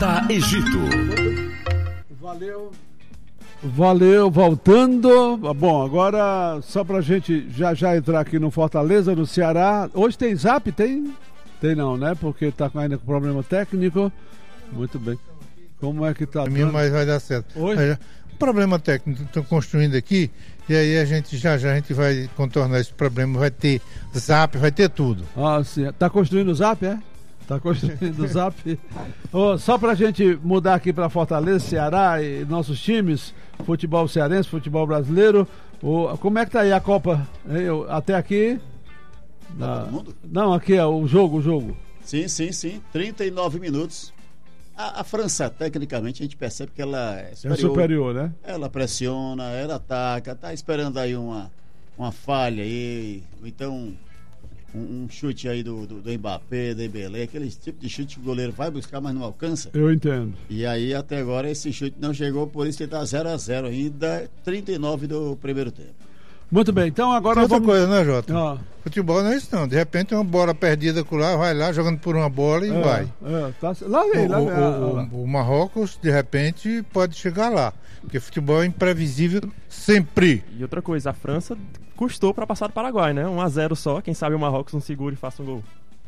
Tá Egito. Valeu, voltando. Bom, agora só pra gente já entrar aqui no Fortaleza, no Ceará. Hoje tem Zap? Tem não, né? Porque tá ainda com problema técnico. Muito bem. Como é que tá? Mas vai dar certo. Hoje? Problema técnico, estão construindo aqui, e aí a gente já a gente vai contornar esse problema, vai ter Zap, vai ter tudo. Ah, sim. Tá construindo o Zap, é? Tá construindo o Zap. Só pra gente mudar aqui pra Fortaleza, Ceará e nossos times, futebol cearense, futebol brasileiro. Como é que tá aí a Copa? Até aqui? Todo mundo? Não, aqui é o jogo. Sim. 39 minutos. A França, tecnicamente, a gente percebe que ela é superior. É superior, né? Ela pressiona, ela ataca, tá esperando aí uma falha aí, ou então um chute aí do Mbappé, do Dembélé, aquele tipo de chute que o goleiro vai buscar, mas não alcança. Eu entendo. E aí, até agora, esse chute não chegou, por isso ele tá 0-0 ainda, 39 do primeiro tempo. Muito bem, então agora outra coisa, né, Jota? Ah. Futebol não é isso não, de repente uma bola perdida lá, vai lá jogando por uma bola e vai. Tá, lá vem. O Marrocos, de repente, pode chegar lá, porque futebol é imprevisível sempre. E outra coisa, a França custou para passar do Paraguai, né? 1-0 só, quem sabe o Marrocos não segura e faça um gol.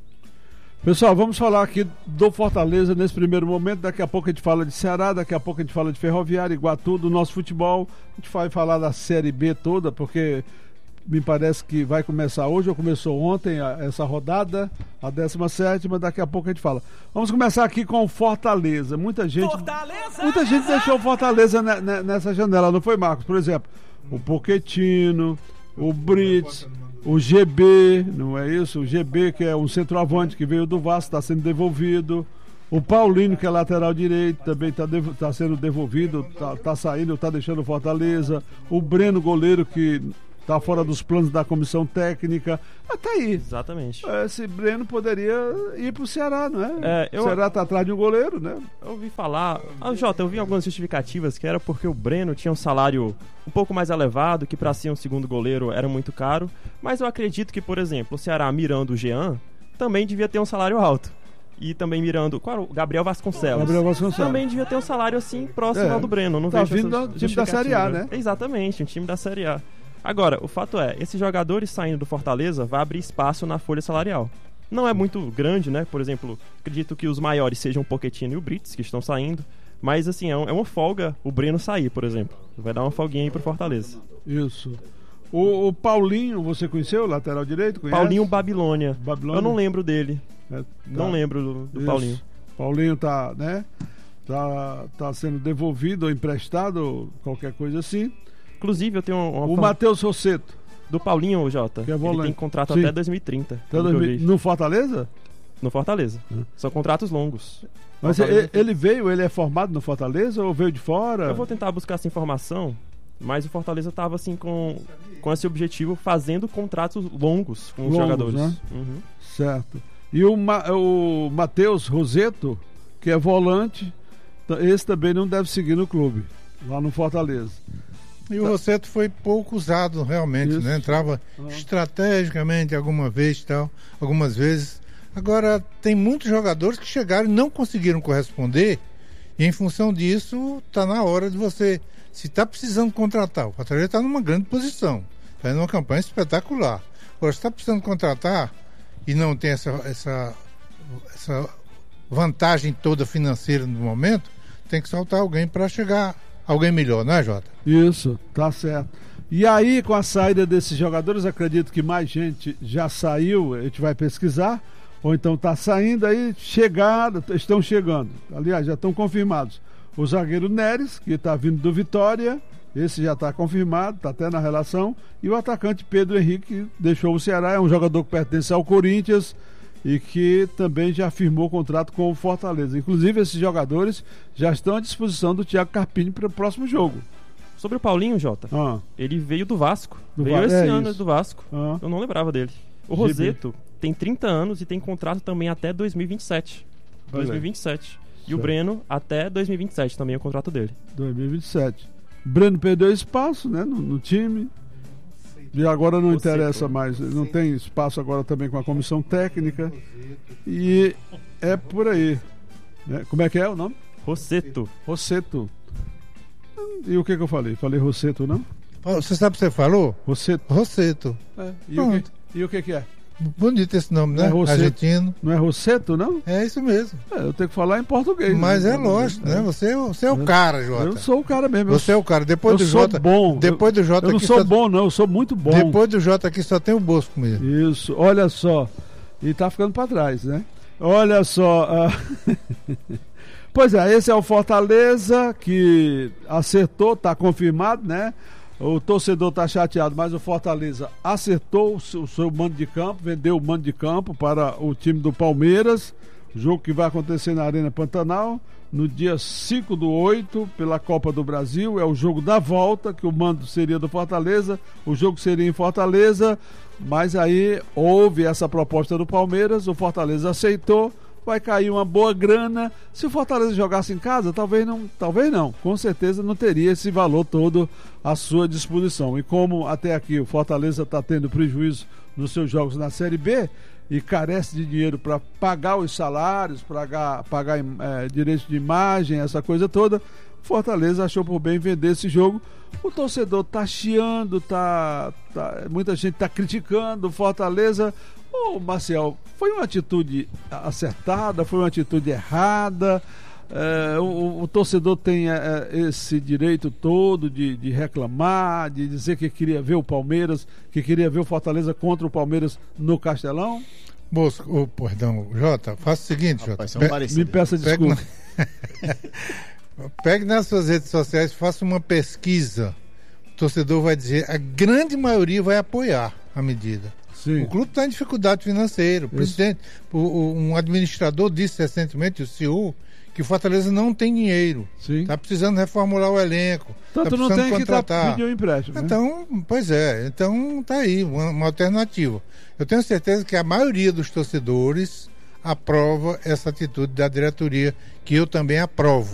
Pessoal, vamos falar aqui do Fortaleza nesse primeiro momento. Daqui a pouco a gente fala de Ceará, daqui a pouco a gente fala de Ferroviária, Iguatu, do nosso futebol. A gente vai falar da Série B toda, porque me parece que vai começar hoje, ou começou ontem essa rodada, a 17ª, daqui a pouco a gente fala. Vamos começar aqui com o Fortaleza. Muita gente deixou o Fortaleza nessa janela, não foi, Marcos? Por exemplo, o Pochettino, o Brits, o GB, não é isso? O GB, que é um centroavante que veio do Vasco, está sendo devolvido. O Paulinho, que é lateral direito, também está sendo devolvido, está saindo, está deixando o Fortaleza. O Breno, goleiro, que está fora dos planos da comissão técnica. Tá aí. Exatamente. Esse Breno poderia ir pro Ceará, não é? O Ceará tá atrás de um goleiro, né? Eu ouvi falar... Jota, eu vi algumas justificativas que era porque o Breno tinha um salário um pouco mais elevado, que para ser um segundo goleiro era muito caro. Mas eu acredito que, por exemplo, o Ceará mirando o Jean também devia ter um salário alto. E também mirando... Qual? O Gabriel Vasconcelos. Também devia ter um salário assim próximo ao do Breno. Não tá vejo vindo do time da Série A, né? Exatamente, um time da Série A. Agora, o fato é, esses jogadores saindo do Fortaleza vai abrir espaço na folha salarial. Não é muito grande, né? Por exemplo, acredito que os maiores sejam o Pochettino e o Brits, que estão saindo. Mas, assim, é uma folga o Breno sair, por exemplo. Vai dar uma folguinha aí pro Fortaleza. Isso. O Paulinho, você conheceu, lateral direito? Conhece? Paulinho Babilônia. Eu não lembro dele. Não lembro do Paulinho. Paulinho tá, né? Tá sendo devolvido ou emprestado, qualquer coisa assim. Inclusive, eu tenho o Matheus Rosseto. Do Paulinho, Jota. Que é ele tem contrato até 2030. No Fortaleza? No Fortaleza. São contratos longos. Mas ele é formado no Fortaleza ou veio de fora? Eu vou tentar buscar essa informação, mas o Fortaleza estava assim com esse objetivo, fazendo contratos longos com os jogadores. Né? Uhum. Certo. E o Matheus Rosseto, que é volante, esse também não deve seguir no clube, lá no Fortaleza. E o Rosseto foi pouco usado realmente, né? Entrava estrategicamente algumas vezes. Agora, tem muitos jogadores que chegaram e não conseguiram corresponder, e em função disso, está na hora de você, se está precisando contratar, o Fortaleza está numa grande posição, fazendo uma campanha espetacular. Agora, se está precisando contratar e não tem essa vantagem toda financeira no momento, tem que soltar alguém para chegar alguém melhor, não é, Jota? Isso, tá certo. E aí, com a saída desses jogadores, acredito que mais gente já saiu, a gente vai pesquisar, ou então tá saindo aí, estão chegando. Aliás, já estão confirmados. O zagueiro Neres, que tá vindo do Vitória, esse já está confirmado, está até na relação, e o atacante Pedro Henrique, que deixou o Ceará, é um jogador que pertence ao Corinthians, e que também já firmou contrato com o Fortaleza. Inclusive, esses jogadores já estão à disposição do Thiago Carpini para o próximo jogo. Sobre o Paulinho, Jota, ele veio do Vasco. Veio esse ano do Vasco. Eu não lembrava dele. O Rosseto tem 30 anos e tem contrato também até 2027. 2027. E o Breno até 2027 também é o contrato dele. 2027. Breno perdeu espaço, né, no time. E agora não interessa mais, não tem espaço agora também com a comissão técnica. E é por aí. Né? Como é que é o nome? Rosseto. Rosseto. E o que eu falei? Falei Rosseto, não? Você sabe o que você falou? Rosseto. Rosseto. E o que é? Bonito esse nome, né? Não é argentino. Não é Rosseto, não? É isso mesmo. Eu tenho que falar em português. Mas é lógico, né? Você é o cara, Jota. Eu sou o cara mesmo. Você é o cara. Depois do sou Jota. bom. Depois do Jota eu não aqui sou bom, não. Eu sou muito bom. Depois do Jota aqui só tem o Bosco mesmo. Isso. Olha só. E tá ficando pra trás, né? Olha só. Pois é, esse é o Fortaleza que acertou, tá confirmado, né? O torcedor tá chateado, mas o Fortaleza acertou o seu mando de campo, vendeu o mando de campo para o time do Palmeiras, jogo que vai acontecer na Arena Pantanal, no dia 5/8, pela Copa do Brasil, é o jogo da volta, que o mando seria do Fortaleza, o jogo seria em Fortaleza, mas aí houve essa proposta do Palmeiras, o Fortaleza aceitou, vai cair uma boa grana. Se o Fortaleza jogasse em casa, talvez não, com certeza não teria esse valor todo à sua disposição. E como até aqui o Fortaleza está tendo prejuízo nos seus jogos na Série B e carece de dinheiro para pagar os salários, pagar direitos de imagem, essa coisa toda, o Fortaleza achou por bem vender esse jogo. O torcedor tá chiando, muita gente tá criticando o Fortaleza. Ô, Marcel, foi uma atitude acertada, foi uma atitude errada? O torcedor tem esse direito todo de reclamar, de dizer que queria ver o Palmeiras, que queria ver o Fortaleza contra o Palmeiras no Castelão? Bosco, perdão, Jota, faça o seguinte, Jota. Me peça desculpa. Pegue nas suas redes sociais, faça uma pesquisa. O torcedor vai dizer, a grande maioria vai apoiar a medida. Sim. O clube está em dificuldade financeira. O presidente, um administrador disse recentemente, o CEO, que o Fortaleza não tem dinheiro. Está precisando reformular o elenco. Tanto não tem contratar. Que pediu um empréstimo. Então, né? Pois é. Então está aí uma alternativa. Eu tenho certeza que a maioria dos torcedores aprova essa atitude da diretoria, que eu também aprovo.